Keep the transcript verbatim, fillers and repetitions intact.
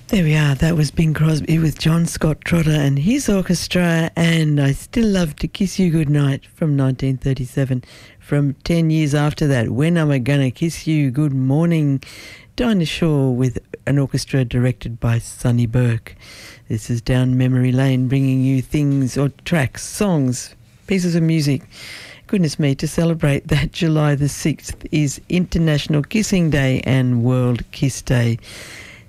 There we are. That was Bing Crosby with John Scott Trotter and his orchestra, and I Still Love to Kiss You Goodnight from nineteen thirty-seven. From ten years after that, When Am I Gonna Kiss You Good Morning, Dinah Shore with an orchestra directed by Sonny Burke. This is Down Memory Lane, bringing you things or tracks, songs, pieces of music. Goodness me, to celebrate that July the sixth is International Kissing Day and World Kiss Day.